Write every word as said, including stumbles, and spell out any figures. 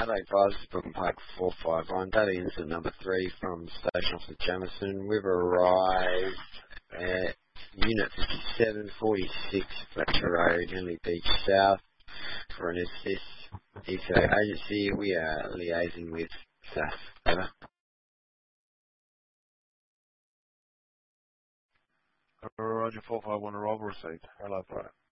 Adelaide Buzz, Brook and Park four five one, Daily Incident number three from Station Officer Jamison. We've arrived at Unit fifty-seven forty-six Fletcher Road, Henley Beach South, for an assist E C A agency. We are liaising with S A F. Over. Roger, four five one arrival received. Hello, Friday.